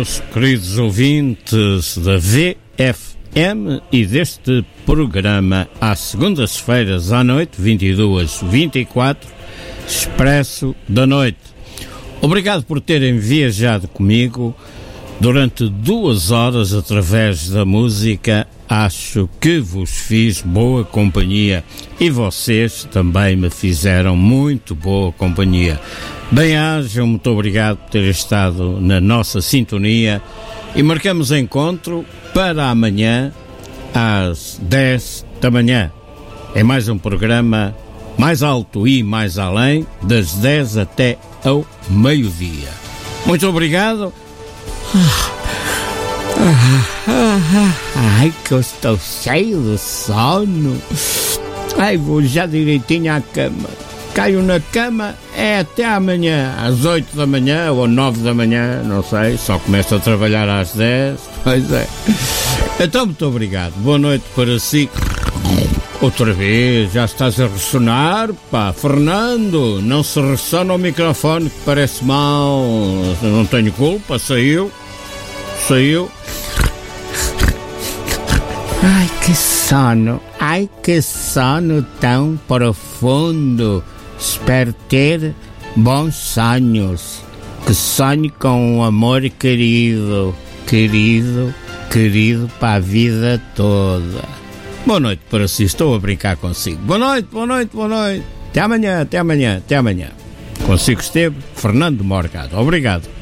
meus queridos ouvintes da VFM e deste programa às segundas-feiras à noite, 22h24, Expresso da Noite. Obrigado por terem viajado comigo durante 2 horas através da música. Acho que vos fiz boa companhia e vocês também me fizeram muito boa companhia. Bem-ajam, muito obrigado por ter estado na nossa sintonia e marcamos encontro para amanhã às 10 da manhã. É mais um programa mais alto e mais além, das 10 até ao meio-dia. Muito obrigado. Ai, que eu estou cheio de sono. Ai, vou já direitinho à cama. Caio na cama, é até amanhã, às 8 da manhã ou 9 da manhã, não sei, só começo a trabalhar às 10, pois é. Então, muito obrigado, boa noite para si. Outra vez, já estás a ressonar, pá, Fernando, não se ressona o microfone que parece mal, não tenho culpa, saiu. Ai, que sono tão profundo. Espero ter bons sonhos. Que sonhe com um amor querido para a vida toda. Boa noite para si, estou a brincar consigo. Boa noite. Até amanhã. Consigo esteve Fernando Morgado. Obrigado.